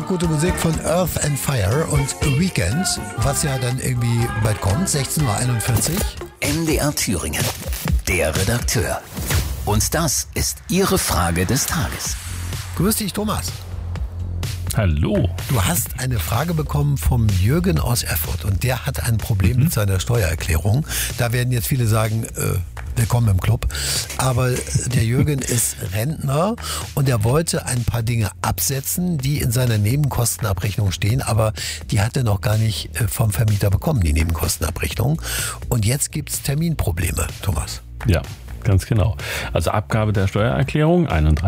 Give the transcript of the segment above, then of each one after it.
gute Musik von Earth and Fire und Weekend, was ja dann irgendwie bald kommt, 16:41 Uhr. MDR Thüringen, der Redakteur. Und das ist Ihre Frage des Tages. Grüß dich, Thomas. Hallo. Du hast eine Frage bekommen vom Jürgen aus Erfurt und der hat ein Problem mit seiner Steuererklärung. Da werden jetzt viele sagen, willkommen im Club. Aber der Jürgen ist Rentner und er wollte ein paar Dinge absetzen, die in seiner Nebenkostenabrechnung stehen, aber die hat er noch gar nicht vom Vermieter bekommen, die Nebenkostenabrechnung. Und jetzt gibt es Terminprobleme, Thomas. Ja. Ganz genau. Also Abgabe der Steuererklärung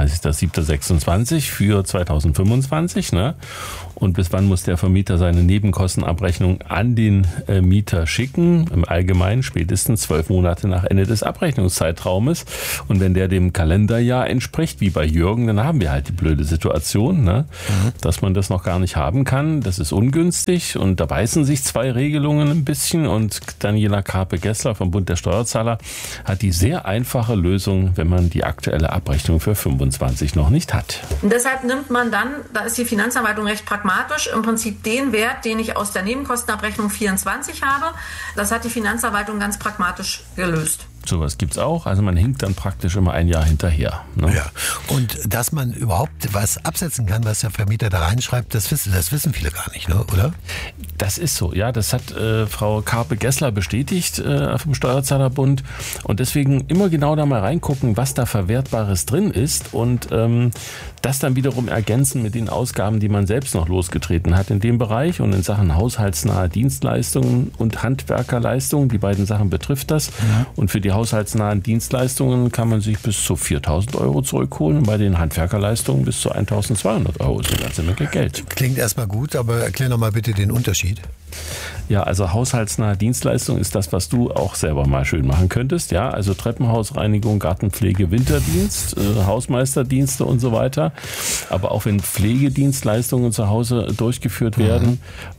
31.07.26 für 2025. Ne? Und bis wann muss der Vermieter seine Nebenkostenabrechnung an den Mieter schicken? Im Allgemeinen spätestens 12 Monate nach Ende des Abrechnungszeitraumes. Und wenn der dem Kalenderjahr entspricht, wie bei Jürgen, dann haben wir halt die blöde Situation, ne? Dass man das noch gar nicht haben kann. Das ist ungünstig und da beißen sich zwei Regelungen ein bisschen. Und Daniela Karpe-Gessler vom Bund der Steuerzahler hat die sehr einfache Lösung, wenn man die aktuelle Abrechnung für 25 noch nicht hat. Und deshalb nimmt man dann, da ist die Finanzverwaltung recht pragmatisch, im Prinzip den Wert, den ich aus der Nebenkostenabrechnung 24 habe. Das hat die Finanzverwaltung ganz pragmatisch gelöst. Sowas gibt's auch. Also man hinkt dann praktisch immer ein Jahr hinterher. Ne? Ja. Und dass man überhaupt was absetzen kann, was der Vermieter da reinschreibt, das wissen viele gar nicht, ne? Oder? Das ist so, ja. Das hat Frau Karpe-Gessler bestätigt vom Steuerzahlerbund. Und deswegen immer genau da mal reingucken, was da Verwertbares drin ist und das dann wiederum ergänzen mit den Ausgaben, die man selbst noch losgetreten hat in dem Bereich. Und in Sachen haushaltsnahe Dienstleistungen und Handwerkerleistungen, die beiden Sachen betrifft das. Ja. Und für die haushaltsnahen Dienstleistungen kann man sich bis zu 4.000 Euro zurückholen und bei den Handwerkerleistungen bis zu 1.200 Euro. Das ist eine ganze Menge Geld. Klingt erstmal gut, aber erklär noch mal bitte den Unterschied. Ja, also haushaltsnahe Dienstleistung ist das, was du auch selber mal schön machen könntest. Ja, also Treppenhausreinigung, Gartenpflege, Winterdienst, Hausmeisterdienste und so weiter. Aber auch wenn Pflegedienstleistungen zu Hause durchgeführt werden,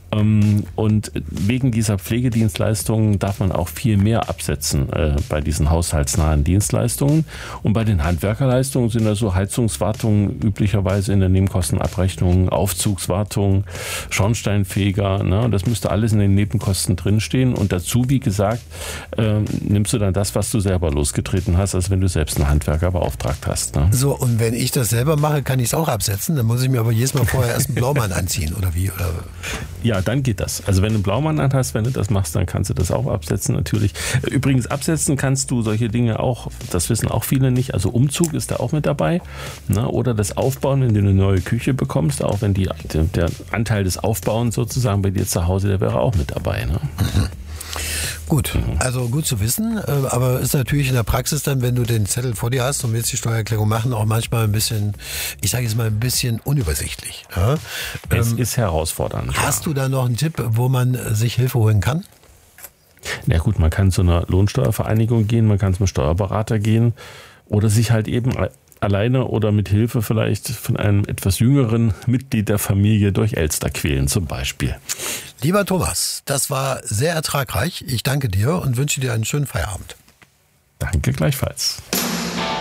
und wegen dieser Pflegedienstleistungen darf man auch viel mehr absetzen bei diesen haushaltsnahen Dienstleistungen. Und bei den Handwerkerleistungen sind also Heizungswartungen üblicherweise in der Nebenkostenabrechnung, Aufzugswartung, Schornsteinfeger. Ne? Das müsste alles in den Nebenkosten drinstehen. Und dazu, wie gesagt, nimmst du dann das, was du selber losgetreten hast, als wenn du selbst einen Handwerker beauftragt hast. Ne? So, und wenn ich das selber mache, kann ich es auch absetzen? Dann muss ich mir aber jedes Mal vorher erst einen Blaumann anziehen, oder wie? Oder? Ja, dann geht das. Also wenn du einen Blaumann anhast, wenn du das machst, dann kannst du das auch absetzen natürlich. Übrigens, absetzen kannst du solche Dinge auch, das wissen auch viele nicht, also Umzug ist da auch mit dabei. Ne? Oder das Aufbauen, wenn du eine neue Küche bekommst, auch wenn der Anteil des Aufbauens sozusagen bei dir zu Hause, der wäre auch mit dabei. Ne? Gut, also gut zu wissen, aber ist natürlich in der Praxis dann, wenn du den Zettel vor dir hast und willst die Steuererklärung machen, auch manchmal ein bisschen, ich sage jetzt mal ein bisschen unübersichtlich. Ja? Es ist herausfordernd. Hast du da noch einen Tipp, wo man sich Hilfe holen kann? Na gut, man kann zu einer Lohnsteuervereinigung gehen, man kann zum Steuerberater gehen oder sich halt eben alleine oder mit Hilfe vielleicht von einem etwas jüngeren Mitglied der Familie durch Elster quälen zum Beispiel. Lieber Thomas, das war sehr ertragreich. Ich danke dir und wünsche dir einen schönen Feierabend. Danke gleichfalls.